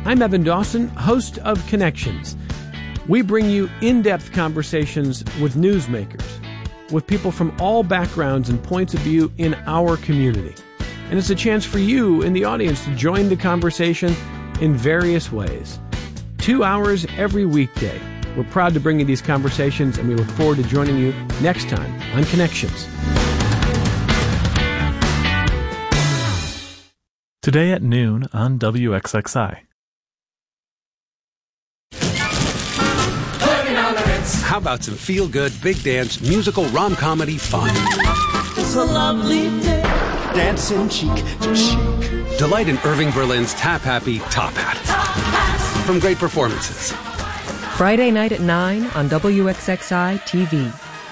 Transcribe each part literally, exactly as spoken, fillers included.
I'm Evan Dawson, host of Connections. We bring you in-depth conversations with newsmakers, with people from all backgrounds and points of view in our community. And it's a chance for you in the audience to join the conversation in various ways. Two hours every weekday. We're proud to bring you these conversations, and we look forward to joining you next time on Connections. Today at noon on W X X I. How about some feel-good, big dance, musical rom-comedy fun? It's a lovely day. Dancing cheek to cheek. Delight in Irving Berlin's tap-happy Top Hat. Top hats. From great performances. Friday night at nine on W X X I T V.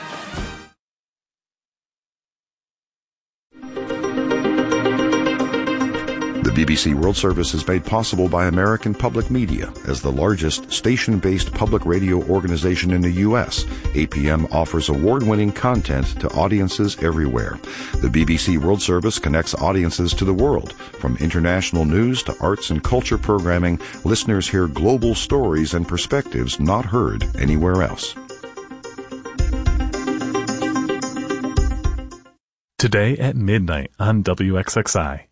The B B C World Service is made possible by American Public Media. As the largest station-based public radio organization in the U S, A P M offers award-winning content to audiences everywhere. The B B C World Service connects audiences to the world. From international news to arts and culture programming, listeners hear global stories and perspectives not heard anywhere else. Today at midnight on W X X I.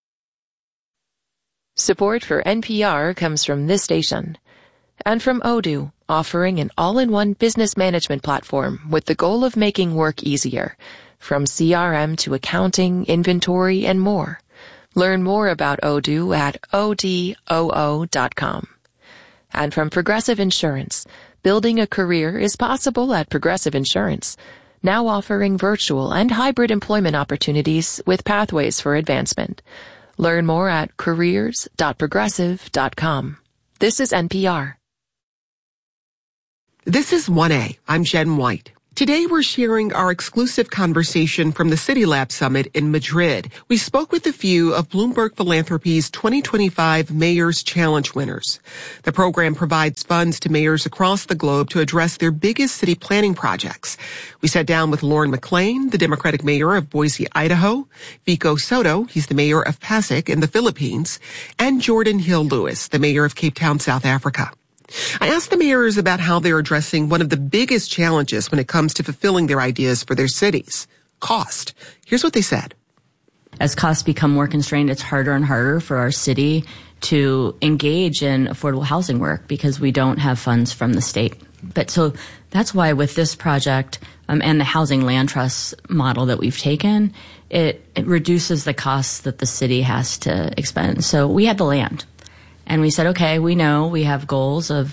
Support for N P R comes from this station and from Odoo, offering an all-in-one business management platform with the goal of making work easier, from C R M to accounting, inventory, and more. Learn more about Odoo at odoo dot com. And from Progressive Insurance, building a career is possible at Progressive Insurance, now offering virtual and hybrid employment opportunities with pathways for advancement. Learn more at careers dot progressive dot com. This is N P R. This is one A. I'm Jen White. Today we're sharing our exclusive conversation from the City Lab Summit in Madrid. We spoke with a few of Bloomberg Philanthropies twenty twenty-five Mayor's Challenge winners. The program provides funds to mayors across the globe to address their biggest city planning projects. We sat down with Lauren McLean, the Democratic mayor of Boise, Idaho, Vico Soto, he's the mayor of Pasig in the Philippines, and Jordan Hill Lewis, the mayor of Cape Town, South Africa. I asked the mayors about how they're addressing one of the biggest challenges when it comes to fulfilling their ideas for their cities, cost. Here's what they said. As costs become more constrained, it's harder and harder for our city to engage in affordable housing work because we don't have funds from the state. But so that's why with this project um, and the housing land trust model that we've taken, it, it reduces the costs that the city has to expend. So we had the land. And we said, okay, we know we have goals of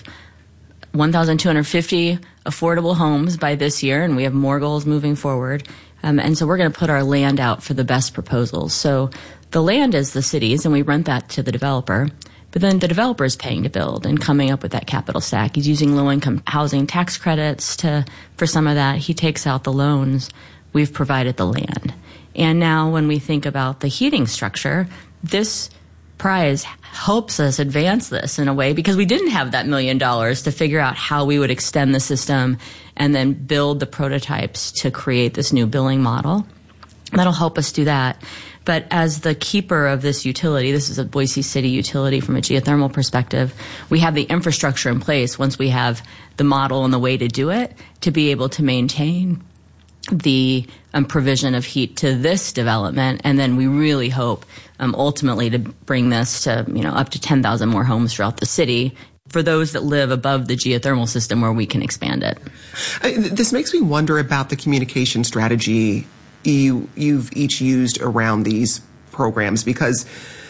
one thousand two hundred fifty affordable homes by this year, and we have more goals moving forward. Um, and so we're going to put our land out for the best proposals. So the land is the city's, and we rent that to the developer. But then the developer is paying to build and coming up with that capital stack. He's using low-income housing tax credits to for some of that. He takes out the loans. We've provided the land. And now when we think about the heating structure, this prize helps us advance this in a way because we didn't have that million dollars to figure out how we would extend the system and then build the prototypes to create this new billing model. That'll help us do that. But as the keeper of this utility, this is a Boise City utility from a geothermal perspective, we have the infrastructure in place once we have the model and the way to do it to be able to maintain the um, provision of heat to this development, and then we really hope um, ultimately to bring this to you know up to ten thousand more homes throughout the city for those that live above the geothermal system where we can expand it. Uh, this makes me wonder about the communication strategy you, you've each used around these programs, because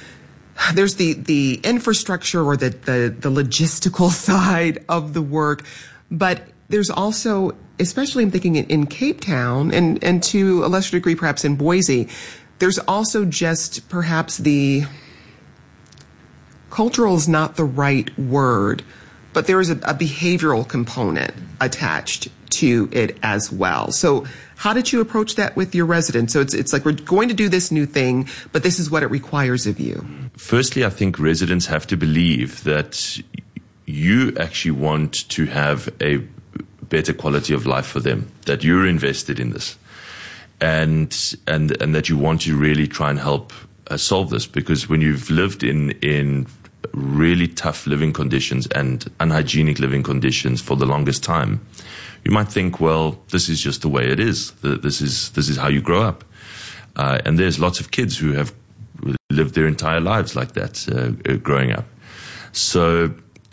there's the, the infrastructure or the, the, the logistical side of the work, but there's also, especially I'm thinking in, in Cape Town and, and to a lesser degree perhaps in Boise, there's also just perhaps the, cultural is not the right word, but there is a, a behavioral component attached to it as well. So how did you approach that with your residents? So it's it's like, we're going to do this new thing, but this is what it requires of you. Firstly, I think residents have to believe that you actually want to have a better quality of life for them, that you're invested in this, and and and that you want to really try and help uh, solve this. Because when you've lived in in really tough living conditions and unhygienic living conditions for the longest time, you might think, well, this is just the way it is. This is this is how you grow up. Uh, and there's lots of kids who have lived their entire lives like that, uh, growing up. So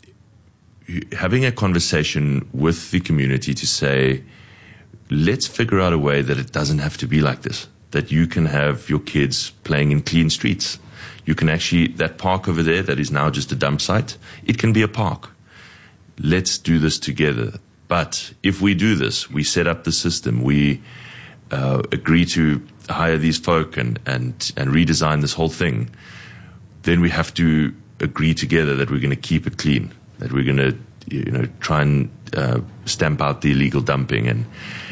having a conversation with the community to say, let's figure out a way that it doesn't have to be like this, that you can have your kids playing in clean streets. You can actually, that park over there that is now just a dump site, it can be a park. Let's do this together. But if we do this, we set up the system, we uh, agree to hire these folk and, and, and redesign this whole thing, then we have to agree together that we're going to keep it clean, that we're going to, you know, try and uh, stamp out the illegal dumping. And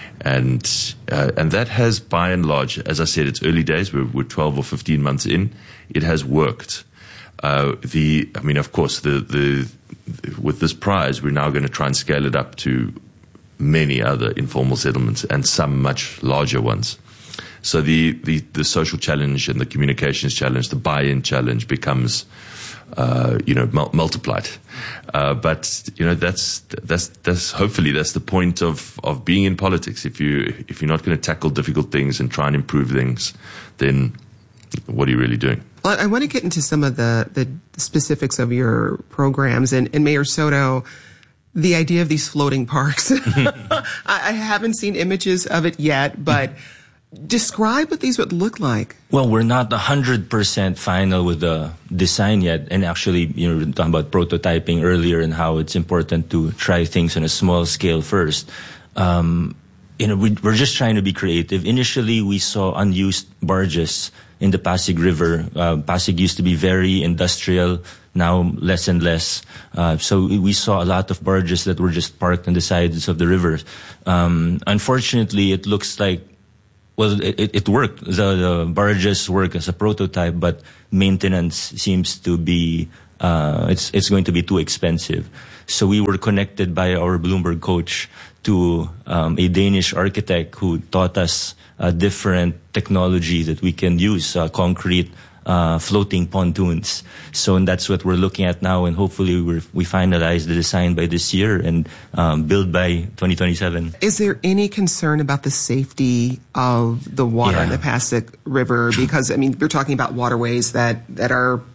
and uh, and that has, by and large, as I said, it's early days. We're, we're twelve or fifteen months in. It has worked. Uh, the, I mean, of course, the the with this prize, we're now going to try and scale it up to many other informal settlements and some much larger ones. So the, the, the social challenge and the communications challenge, the buy-in challenge becomes, uh, you know, mul- multiplied. Uh, but, you know, that's, that's, that's, hopefully that's the point of, of being in politics. If you, if you're not going to tackle difficult things and try and improve things, then what are you really doing? Well, I want to get into some of the, the specifics of your programs. And, and Mayor Soto, the idea of these floating parks, I, I haven't seen images of it yet, but describe what these would look like. Well, we're not one hundred percent final with the design yet. And actually, you know, we were talking about prototyping earlier and how it's important to try things on a small scale first. Um, you know, we, we're just trying to be creative. Initially, we saw unused barges in the Pasig River. Uh, Pasig used to be very industrial, now less and less. Uh, so we saw a lot of barges that were just parked on the sides of the river. Um, unfortunately, it looks like, well, it, it worked. The, the barges work as a prototype, but maintenance seems to be, uh, it's, it's going to be too expensive. So we were connected by our Bloomberg coach to um, a Danish architect who taught us a different technology that we can use, uh, concrete uh, floating pontoons. So and that's what we're looking at now, and hopefully we're, we finalize the design by this year and um, build by twenty twenty-seven. Is there any concern about the safety of the water yeah. in the Pasig River? Because, I mean, we're talking about waterways that, that are